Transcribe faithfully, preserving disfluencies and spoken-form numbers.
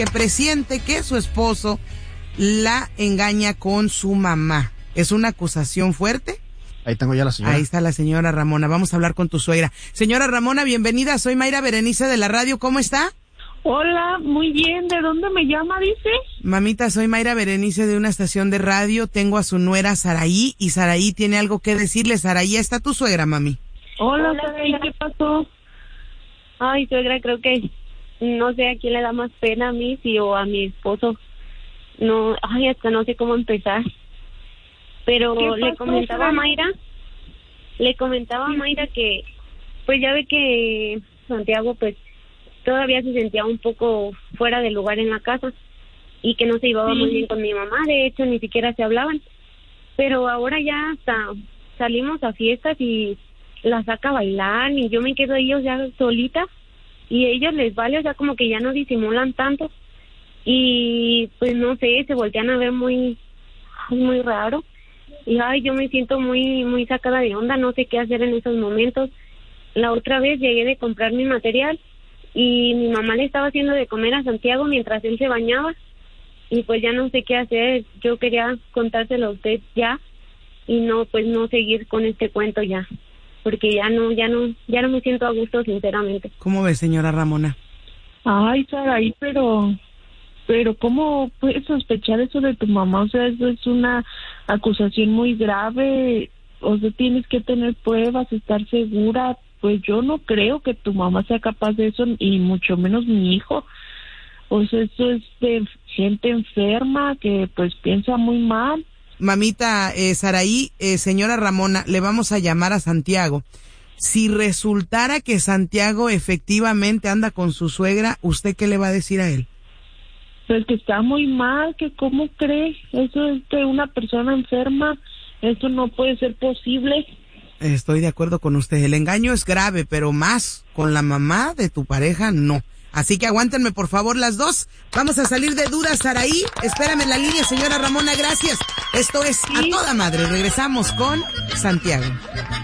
que presiente que su esposo la engaña con su mamá. ¿Es una acusación fuerte? Ahí tengo ya la señora. Ahí está la señora Ramona. Vamos a hablar con tu suegra. Señora Ramona, bienvenida. Soy Mayra Berenice de la radio. ¿Cómo está? Hola, muy bien. ¿De dónde me llama, dice? Mamita, soy Mayra Berenice de una estación de radio. Tengo a su nuera Saraí y Saraí tiene algo que decirle. Saraí, ¿está tu suegra, mami? Hola, Hola Saraí, ¿qué pasó? Ay, suegra, creo que no sé a quién le da más pena, a mí si o a mi esposo. No, ay, hasta no sé cómo empezar. Pero le comentaba a Mayra, le comentaba a Mayra que, pues ya ve que Santiago, pues, todavía se sentía un poco fuera de lugar en la casa y que no se llevaba sí. muy bien con mi mamá, de hecho ni siquiera se hablaban. Pero ahora ya hasta salimos a fiestas y la saca a bailar y yo me quedo ellos ya solita y a ellos les vale, o sea, como que ya no disimulan tanto y pues no sé, se voltean a ver muy, muy raro. Y ay, yo me siento muy muy sacada de onda, no sé qué hacer en esos momentos. La otra vez llegué de comprar mi material y mi mamá le estaba haciendo de comer a Santiago mientras él se bañaba y pues ya no sé qué hacer. Yo quería contárselo a usted ya y no, pues no seguir con este cuento ya, porque ya no, ya no, ya no me siento a gusto, sinceramente. ¿Cómo ve, señora Ramona? Ay, Saraí, pero... Pero ¿cómo puedes sospechar eso de tu mamá? O sea, eso es una acusación muy grave. O sea, tienes que tener pruebas, estar segura. Pues yo no creo que tu mamá sea capaz de eso, y mucho menos mi hijo. O sea, eso es de gente enferma que pues piensa muy mal. Mamita, eh, Saraí, eh, señora Ramona, le vamos a llamar a Santiago. Si resultara que Santiago efectivamente anda con su suegra, ¿usted qué le va a decir a él? Pues que está muy mal, que cómo cree, eso es de una persona enferma, eso no puede ser posible. Estoy de acuerdo con usted, el engaño es grave, pero más con la mamá de tu pareja, no. Así que aguántenme por favor las dos, vamos a salir de dudas, Saraí, espérame en la línea, señora Ramona, gracias. Esto es sí. A Toda Madre, regresamos con Santiago.